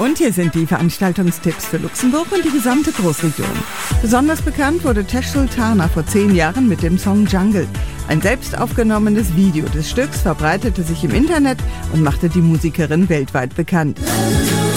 Und hier sind die Veranstaltungstipps für Luxemburg und die gesamte Großregion. Besonders bekannt wurde Tesh Sultana vor 10 Jahren mit dem Song Jungle. Ein selbst aufgenommenes Video des Stücks verbreitete sich im Internet und machte die Musikerin weltweit bekannt.